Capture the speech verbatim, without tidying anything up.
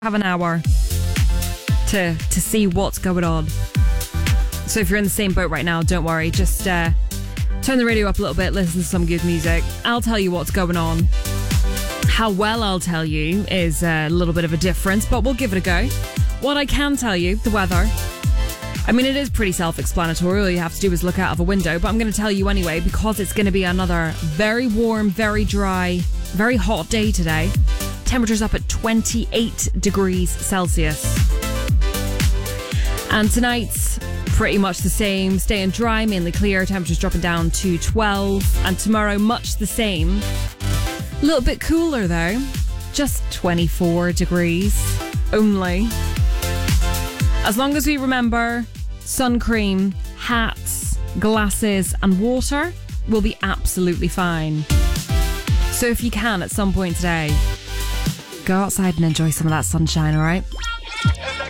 have an hour to to see what's going on. So if you're in the same boat right now, don't worry. Just uh, turn the radio up a little bit, listen to some good music. I'll tell you what's going on. How well I'll tell you is a little bit of a difference, but we'll give it a go. What I can tell you, the weather. I mean, it is pretty self-explanatory. All you have to do is look out of a window, but I'm going to tell you anyway because it's going to be another very warm, very dry, very hot day today. Temperatures up at twenty-eight degrees Celsius. And tonight's pretty much the same. Staying dry, mainly clear. Temperatures dropping down to twelve. And tomorrow, much the same. A little bit cooler though. Just twenty-four degrees only. As long as we remember sun cream, hats, glasses and water, we'll be absolutely fine. So if you can at some point today, go outside and enjoy some of that sunshine, alright?